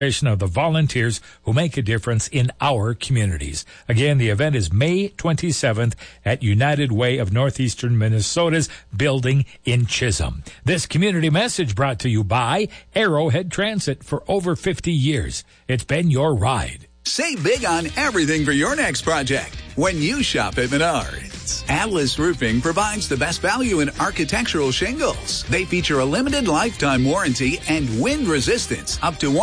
of the volunteers who make a difference in our communities. Again, the event is May 27th at United Way of Northeastern Minnesota's building in Chisholm. This community message brought to you by Arrowhead Transit for over 50 years. It's been your ride. Save big on everything for your next project when you shop at Menards. Atlas Roofing provides the best value in architectural shingles. They feature a limited lifetime warranty and wind resistance up to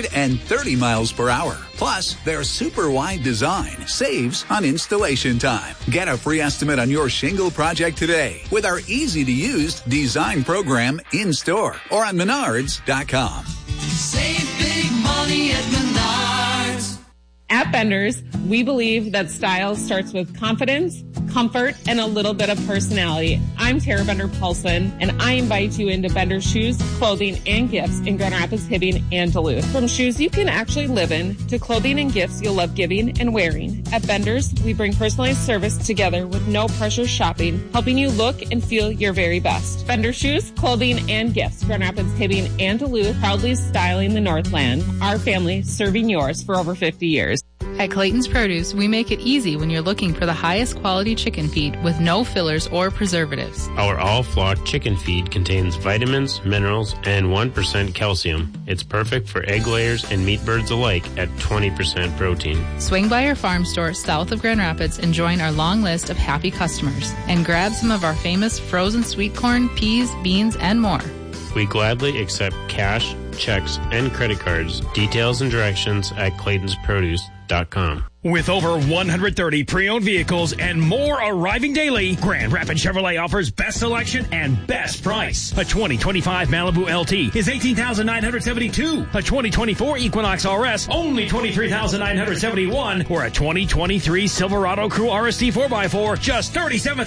130 miles per hour. Plus, their super wide design saves on installation time. Get a free estimate on your shingle project today with our easy-to-use design program in-store or on Menards.com. Save big money at Menards. At Bender's, we believe that style starts with confidence, comfort, and a little bit of personality. I'm Tara Bender-Paulson, and I invite you into Bender's shoes, clothing, and gifts in Grand Rapids, Hibbing, and Duluth. From shoes you can actually live in to clothing and gifts you'll love giving and wearing. At Bender's, we bring personalized service together with no pressure shopping, helping you look and feel your very best. Bender's shoes, clothing, and gifts, Grand Rapids, Hibbing, and Duluth, proudly styling the Northland. Our family serving yours for over 50 years. At Clayton's Produce, we make it easy when you're looking for the highest quality chicken feed with no fillers or preservatives. Our all-flock chicken feed contains vitamins, minerals, and 1% calcium. It's perfect for egg layers and meat birds alike at 20% protein. Swing by our farm store south of Grand Rapids and join our long list of happy customers. And grab some of our famous frozen sweet corn, peas, beans, and more. We gladly accept cash, checks, and credit cards. Details and directions at Clayton'sProduce.com. With over 130 pre-owned vehicles and more arriving daily, Grand Rapids Chevrolet offers best selection and best price. A 2025 Malibu LT is $18,972. A 2024 Equinox RS, only $23,971. Or a 2023 Silverado Crew RST 4x4, just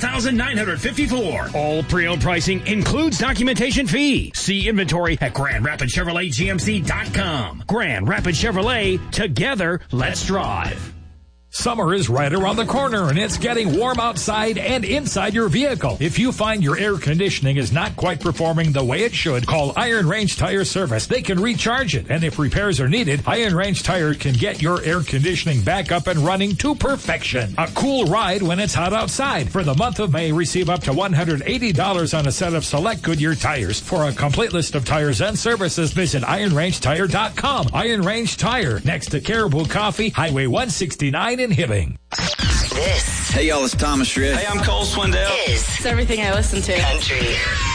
$37,954. All pre-owned pricing includes documentation fee. See inventory at GrandRapidsChevroletGMC.com. Grand Rapids Chevrolet, together, let's drive. Summer is right around the corner, and it's getting warm outside and inside your vehicle. If you find your air conditioning is not quite performing the way it should, call Iron Range Tire Service. They can recharge it, and if repairs are needed, Iron Range Tire can get your air conditioning back up and running to perfection. A cool ride when it's hot outside. For the month of May, receive up to $180 on a set of select Goodyear tires. For a complete list of tires and services, visit IronRangeTire.com. Iron Range Tire, next to Caribou Coffee, Highway 169 in Hibbing. This. Hey, y'all, it's Thomas Rhett. Hey, I'm Cole Swindell. It's everything I listen to. Country.